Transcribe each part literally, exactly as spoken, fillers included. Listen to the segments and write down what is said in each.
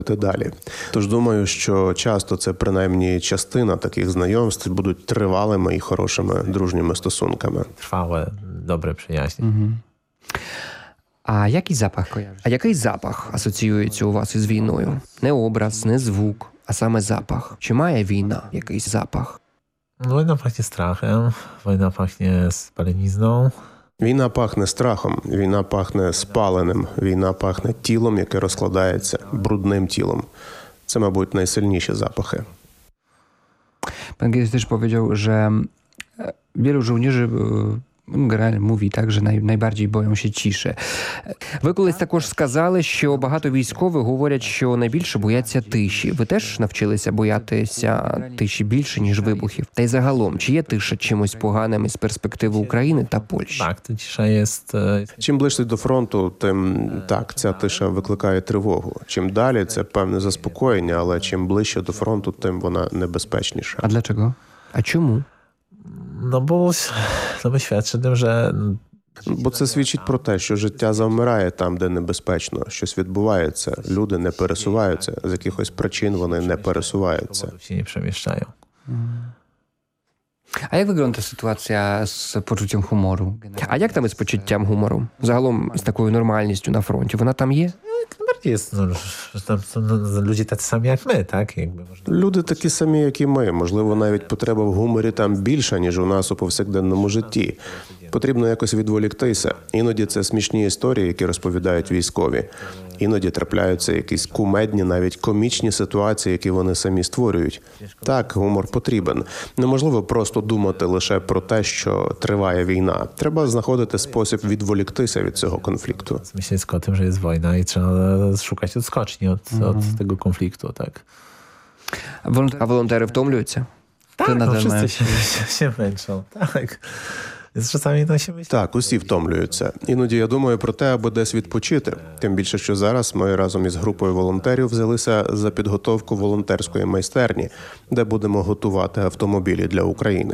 далі. Тож думаю, що часто це принаймні частина таких знайомств будуть тривалими і хорошими дружніми стосунками. Trwałe, dobre przyjaźnie. Угу. А який запах кояжить? А який запах асоціюється у вас із війною? Не образ, не звук, а саме запах. Чи має війна якийсь запах? Wojna pachnie strachem, wojna pachnie spalenizną. Війна пахне страхом, війна пахне спаленим, війна пахне тілом, яке розкладається, брудним тілом. Це, мабуть, найсильніші запахи. Pan kiedyś też powiedział, że wielu żołnierzy generalnie mówi tak, że naj, najbardziej boją się ciszy. Ви колись також сказали, що багато військових говорять, що найбільше бояться тиші. Ви теж навчилися боятися тиші більше, ніж вибухів? Та й загалом, чи є тиша чимось поганим із перспективи України та Польщі? Tak, to cisza jest... e, Чим ближче до фронту, тим так, ця тиша викликає тривогу. Чим далі, це певне заспокоєння, але чим ближче до фронту, тим вона небезпечніша. А dlaczego? А чому? No bo, no bo świadczy tym, że Бо це свідчить про те, що життя завмирає там, де небезпечно, щось відбувається, люди не пересуваються, з якихось причин вони не пересуваються. powodów się nie przemieszczają. А як wygląda sytuacja з почуттям гумору? А як там із почуттям гумору? Загалом з такою нормальністю на фронті? Вона там є? Bardziej jest, no, że tam są no, ludzie tacy sami jak my, tak? Jakby można... Люди такі самі, як і ми. Можливо, навіть потреба в гуморі там більша, ніж у нас у повсякденному житті. Потрібно якось відволіктися. Іноді це смішні історії, які розповідають військові. Іноді трапляються якісь кумедні, навіть комічні ситуації, які вони самі створюють. Так, гумор потрібен. Неможливо просто думати лише про те, що триває війна. Треба знаходити спосіб відволіктися від цього конфлікту. Myśleć tylko o tym, że jest wojna i trzeba szukać odskoczni od, od tego konfliktu, tak? А волонтери втомлюються? Tak, Ty no, nadal wszyscy masz- się, się, się męczą, tak. Więc czasami to się myśli. Так, усі втомлюються. Іноді я думаю про те, аби десь відпочити. Тим більше, що зараз ми разом із групою волонтерів взялися за підготовку волонтерської майстерні, де будемо готувати автомобілі для України.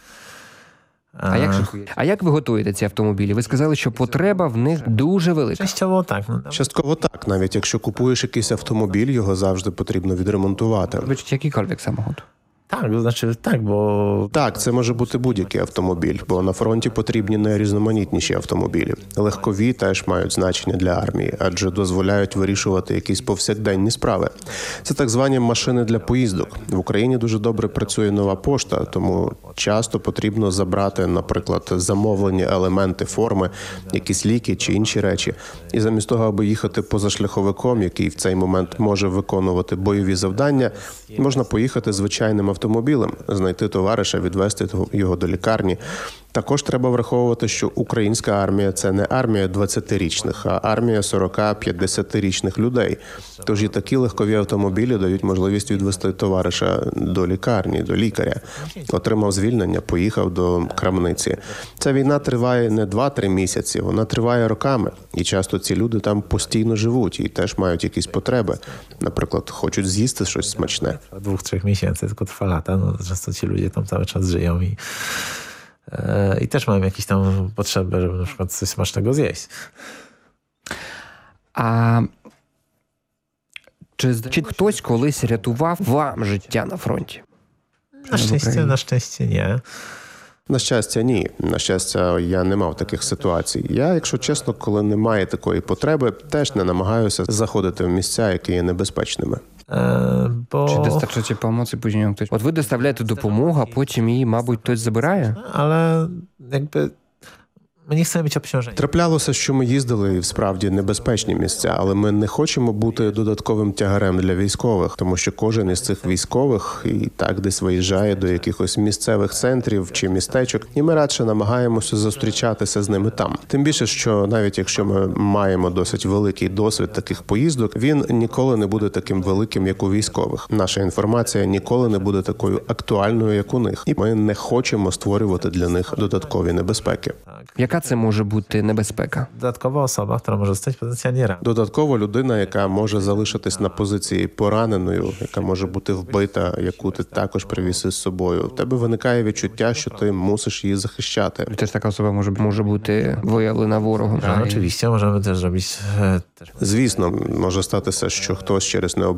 А як шикує? А як ви готуєте ці автомобілі? Ви сказали, що потреба в них дуже велика. Częściowo tak. No, tam- Частково так, навіть якщо купуєш якийсь автомобіль, його завжди потрібно відремонтувати. Вибачте, якийkolwiek samochód. tak, to znaczy tak, bo Так, це може бути будь-який автомобіль, бо на фронті потрібні найрізноманітніші автомобілі. Легкові теж мають значення для армії, адже дозволяють вирішувати якісь повсякденні справи. Це так звані машини для поїздок. В Україні дуже добре працює нова пошта, тому часто потрібно забрати, наприклад, замовлені елементи форми, якісь ліки чи інші речі. І замість того, аби їхати позашляховиком, який в цей момент може виконувати бойові завдання, можна поїхати звичайним автомобілем, знайти товариша, відвезти його до лікарні. Також треба враховувати, що українська армія – це не армія двадцятирічних, а армія сорок-п'ятдесятирічних людей. Тож і такі легкові автомобілі дають можливість відвезти товариша до лікарні, до лікаря. Отримав звільнення, поїхав до крамниці. Ця війна триває не два-три місяці, вона триває роками. І часто ці люди там постійно живуть і теж мають якісь потреби. Наприклад, хочуть z'їсти щось смачне. dwóch, trzech miesięcy, tylko trwa lata. No, często ci ludzie tam cały czas żyją i, e, i też mają jakieś tam potrzeby, żeby na przykład coś smacznego zjeść. А чи, чи хтось колись рятував вам життя на фронті? Na szczęście, Ukrainie. na szczęście nie. На щастя, ні. На щастя, я не мав таких ситуацій. Я, якщо чесно, коли немає такої потреби, теж не намагаюся заходити в місця, які є небезпечними. E, bo... Чи достачаєте допомоги, потім ją хтось? От ви доставляєте допомогу, а потім її, мабуть, хтось забирає? Ale jakby my nie chcemy być obciążeni. Траплялося, що ми їздили в справді небезпечні місця, але ми не хочемо бути додатковим тягарем для військових, тому що кожен із цих військових і так десь виїжджає до якихось місцевих центрів чи містечок, і ми радше намагаємося зустрічатися з ними там. Тим більше, що навіть якщо ми маємо досить великий досвід таких поїздок, він ніколи не буде таким великим, як у військових. Наша інформація ніколи не буде такою актуальною, як у них. І ми не хочемо створювати для них додаткові небезпеки. Яка Яка це може бути небезпека? Dodatkowa osoba, która może zostać potencjalnie ranna. Додатково людина, яка може залишитись на позиції пораненою, яка може бути вбита, яку ти також привіз із собою. У тебе виникає відчуття, що ти мусиш її захищати. Теж така особа може, може бути виявлена ворогом. No, oczywiście możemy też zrobić e, też Звісно, може статися, що хтось через